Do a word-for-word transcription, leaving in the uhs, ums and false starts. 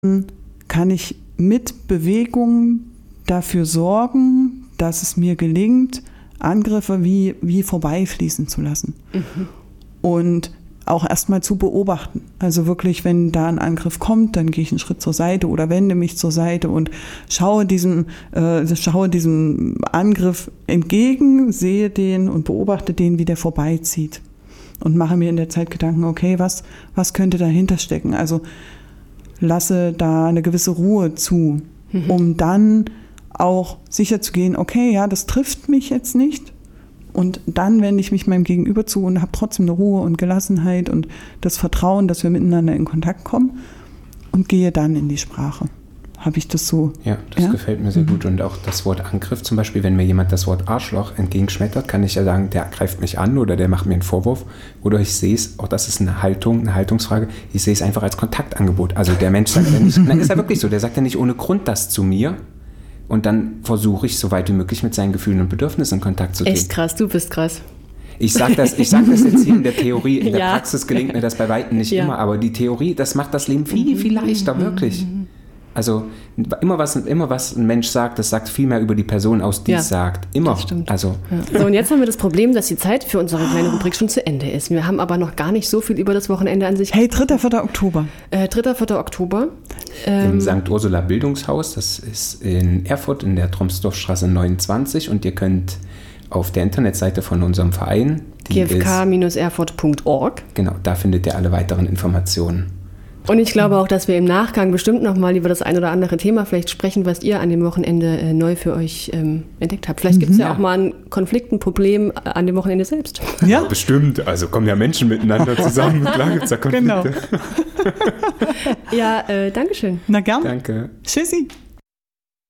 kann ich mit Bewegung dafür sorgen, dass es mir gelingt, Angriffe wie, wie vorbeifließen zu lassen. Mhm. Und auch erstmal zu beobachten. Also wirklich, wenn da ein Angriff kommt, dann gehe ich einen Schritt zur Seite oder wende mich zur Seite und schaue diesem, äh, schaue diesem Angriff entgegen, sehe den und beobachte den, wie der vorbeizieht. Und mache mir in der Zeit Gedanken, okay, was, was könnte dahinter stecken? Also lasse da eine gewisse Ruhe zu, mhm. um dann auch sicher zu gehen, okay, ja, das trifft mich jetzt nicht. Und dann wende ich mich meinem Gegenüber zu und habe trotzdem eine Ruhe und Gelassenheit und das Vertrauen, dass wir miteinander in Kontakt kommen und gehe dann in die Sprache. Habe ich das so? Ja, das ja? gefällt mir sehr mhm. gut. Und auch das Wort Angriff zum Beispiel, wenn mir jemand das Wort Arschloch entgegenschmettert, kann ich ja sagen, der greift mich an oder der macht mir einen Vorwurf. Oder ich sehe es, auch das ist eine Haltung, eine Haltungsfrage, ich sehe es einfach als Kontaktangebot. Also der Mensch sagt ja nicht, na, ist ja wirklich so, der sagt ja nicht ohne Grund das zu mir. Und dann versuche ich, so weit wie möglich mit seinen Gefühlen und Bedürfnissen in Kontakt zu treten. Echt krass, du bist krass. Ich sage das, ich sag das jetzt hier in der Theorie, in der ja. Praxis gelingt mir das bei Weitem nicht ja. immer, aber die Theorie, das macht das Leben viel, viel leichter, wirklich. Also immer was, immer was ein Mensch sagt, das sagt viel mehr über die Person aus, die ja, es sagt. Immer. Das stimmt. Also. Ja. So, und jetzt haben wir das Problem, dass die Zeit für unsere kleine Rubrik schon zu Ende ist. Wir haben aber noch gar nicht so viel über das Wochenende an sich. Hey, dritter vierter Oktober. Äh, dritter vierter Oktober. Ähm, Im Sankt Ursula Bildungshaus, das ist in Erfurt in der Tromsdorfstraße neunundzwanzig und ihr könnt auf der Internetseite von unserem Verein, die G F K Erfurt Punkt org. Genau, da findet ihr alle weiteren Informationen. Und ich glaube auch, dass wir im Nachgang bestimmt nochmal über das ein oder andere Thema vielleicht sprechen, was ihr an dem Wochenende äh, neu für euch ähm, entdeckt habt. Vielleicht gibt es ja, ja auch mal einen Konflikt, ein Problem an dem Wochenende selbst. Ja, bestimmt. Also kommen ja Menschen miteinander zusammen. Klar gibt es da Konflikte. Genau. Ja, äh, Dankeschön. Na gern. Danke. Tschüssi.